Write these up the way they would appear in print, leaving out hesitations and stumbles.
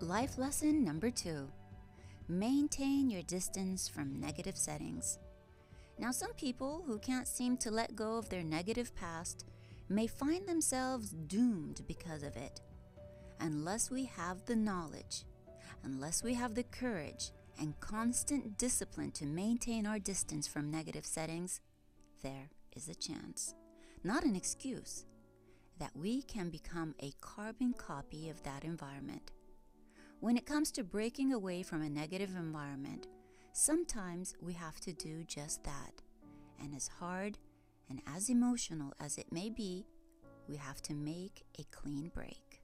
Life lesson number 2. Maintain your distance from negative settings. Now, some people who can't seem to let go of their negative past may find themselves doomed because of it. Unless we have the knowledge, unless we have the courage and constant discipline to maintain our distance from negative settings, there is a chance, not an excuse, that we can become a carbon copy of that environment. When it comes to breaking away from a negative environment, sometimes we have to do just that. And as hard and as emotional as it may be, we have to make a clean break.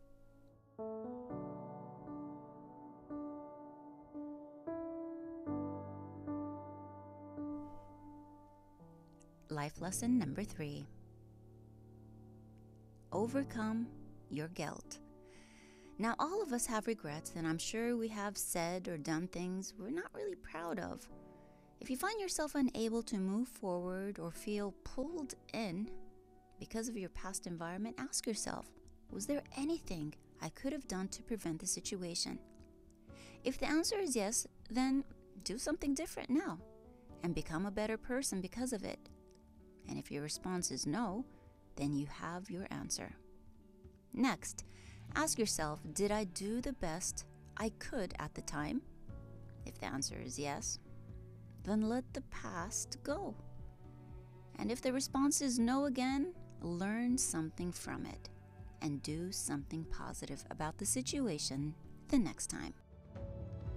Life lesson number 3. Overcome your guilt. Now, all of us have regrets, and I'm sure we have said or done things we're not really proud of. If you find yourself unable to move forward or feel pulled in because of your past environment, ask yourself, was there anything I could have done to prevent the situation? If the answer is yes, then do something different now and become a better person because of it. And if your response is no, then you have your answer. Next, ask yourself, did I do the best I could at the time? If the answer is yes, then let the past go. And if the response is no again, learn something from it and do something positive about the situation the next time.